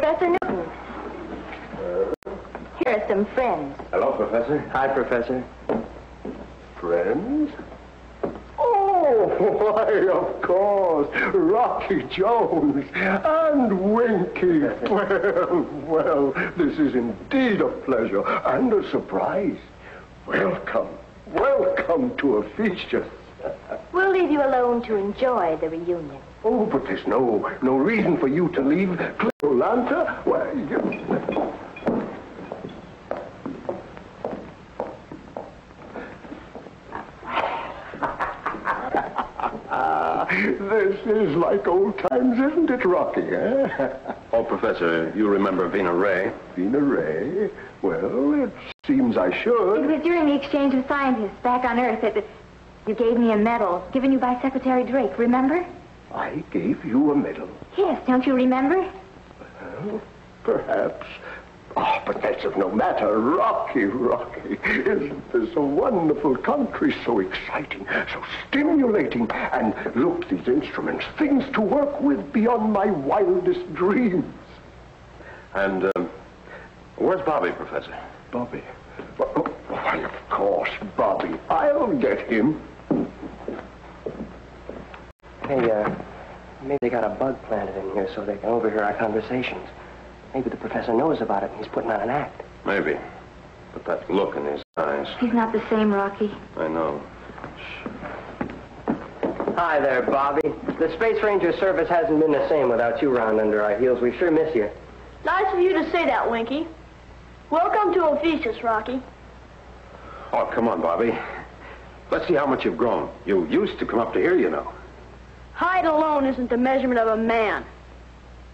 Professor Newton. Here are some friends. Hello, Professor. Hi, Professor. Friends? Oh, why, of course. Rocky Jones and Winky. Well, this is indeed a pleasure and a surprise. Welcome to Ephesians. We'll leave you alone to enjoy the reunion. Oh, but there's no reason for you to leave Cleolanta. Well, this is like old times, isn't it, Rocky, eh? Oh, Professor, you remember Vina Ray? Vina Ray? Well, it seems I It should. was during the exchange of scientists back on Earth that you gave me a medal given you by Secretary Drake, remember? I gave you a medal. Yes, don't you remember? Well, perhaps. Oh, but that's of no matter. Rocky. Isn't this a wonderful country? So exciting, so stimulating. And look, these instruments, things to work with beyond my wildest dreams. And, where's Bobby, Professor? Bobby? Why, of course, Bobby. I'll get him. Hey, maybe they got a bug planted in here so they can overhear our conversations. Maybe the professor knows about it and he's putting on an act. Maybe. But that look in his eyes. He's not the same, Rocky. I know. Hi there, Bobby. The Space Ranger service hasn't been the same without you round under our heels. We sure miss you. Nice of you to say that, Winky. Welcome to Ephesus, Rocky. Oh, come on, Bobby. Let's see how much you've grown. You used to come up to here, you know. Height alone isn't the measurement of a man.